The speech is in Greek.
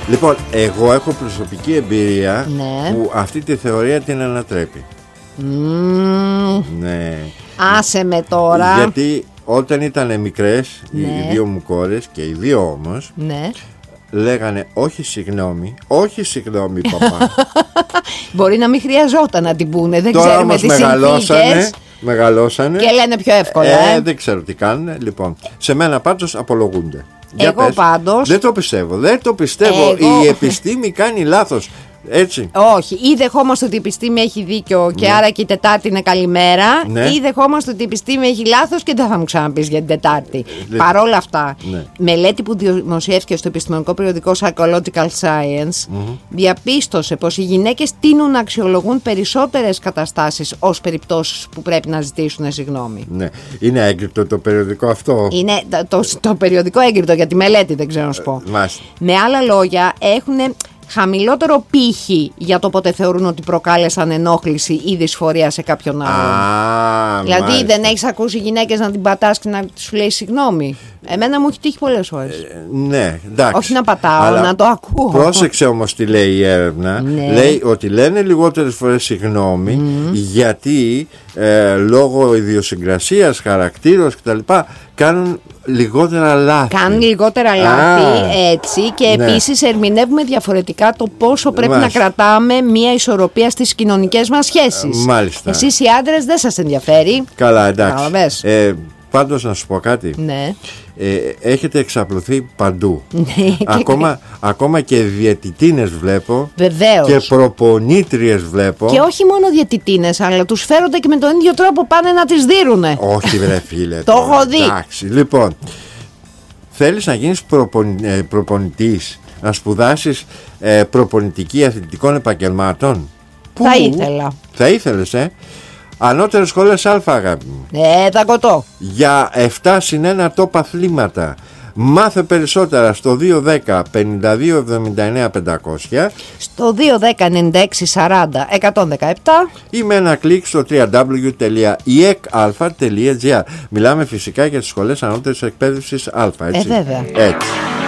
Λοιπόν, εγώ έχω προσωπική εμπειρία, ναι, που αυτή τη θεωρία την ανατρέπει. Ναι. Άσε με τώρα. Γιατί όταν ήταν μικρές, ναι, οι δύο μου κόρες και οι δύο όμως, ναι, λέγανε όχι συγγνώμη παπά. Μπορεί να μην χρειαζόταν να την πούνε. Δεν τώρα ξέρουμε τις συνθήκες. Μεγαλώσανε και λένε πιο εύκολα. Δεν ξέρω τι κάνουν. Λοιπόν, σε μένα πάντως απολογούνται. Εγώ πάντως δεν το πιστεύω. Η επιστήμη κάνει λάθος. Έτσι. Όχι, ή δεχόμαστε ότι η επιστήμη έχει δίκιο και άρα και η Τετάρτη είναι καλημέρα, ή δεχόμαστε ότι η επιστήμη έχει λάθος και δεν θα μου ξαναπείς για την Τετάρτη. Παρόλα αυτά, μελέτη που δημοσιεύτηκε στο επιστημονικό περιοδικό Psychological Science διαπίστωσε πως οι γυναίκες τείνουν να αξιολογούν περισσότερες καταστάσεις ως περιπτώσεις που πρέπει να ζητήσουν συγγνώμη. Ναι. Είναι έγκριτο το περιοδικό αυτό? Είναι το περιοδικό έγκριτο για τη μελέτη, δεν ξέρω να σου πω. Με άλλα λόγια, έχουν χαμηλότερο πύχη για το πότε θεωρούν ότι προκάλεσαν ενόχληση ή δυσφορία σε κάποιον άλλον. Δηλαδή μάλιστα. Δεν έχεις ακούσει γυναίκες να την πατάς και να σου λέει συγγνώμη? Εμένα μου έχει τύχει πολλές φορές. Ναι, εντάξει. Όχι να πατάω, αλλά να το ακούω. Πρόσεξε όμως τι λέει η έρευνα. Λέει ότι λένε λιγότερες φορές συγγνώμη γιατί λόγω ιδιοσυγκρασίας, χαρακτήρος κτλ. Κάνουν λιγότερα λάθη. Κάνουν λιγότερα λάθη, έτσι. Και επίσης ερμηνεύουμε διαφορετικά το πόσο πρέπει να κρατάμε μια ισορροπία στις κοινωνικές μας σχέσεις. Μάλιστα. Εσείς οι άντρες δεν σας ενδιαφέρει. Καλά, εντάξει. Πάντως να σου πω κάτι. Ναι. Έχετε εξαπλωθεί παντού. Ακόμα και διαιτητίνες βλέπω. Βεβαίως. Και προπονήτριες βλέπω. Και όχι μόνο διαιτητίνες, αλλά τους φέρονται και με τον ίδιο τρόπο πάνε να τις δίρουνε. Όχι βρε φίλε. Το έχω δει. Εντάξει, λοιπόν, θέλεις να γίνεις προπονητής, να σπουδάσεις προπονητική αθλητικών επαγγελμάτων? Θα ήθελα. Θα ήθελες, Ανώτερες σχολές Α, αγάπη μου. Τα κοτώ. Για 7+1 top αθλήματα. Μάθε περισσότερα στο 210 52 79 500, στο 210 96 40 117 ή με ένα κλικ στο www.iecalpha.gr. Μιλάμε φυσικά για τις σχολές ανώτερης εκπαίδευσης Α, έτσι. Βέβαια. Έτσι.